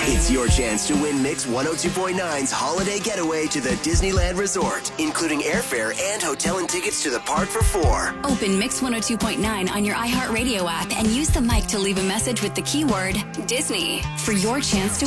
It's your chance to win Mix 102.9's holiday getaway to the Disneyland Resort, including airfare and hotel and tickets to the park for 4. Open Mix 102.9 on your iHeartRadio app and use the mic to leave a message with the keyword Disney for your chance to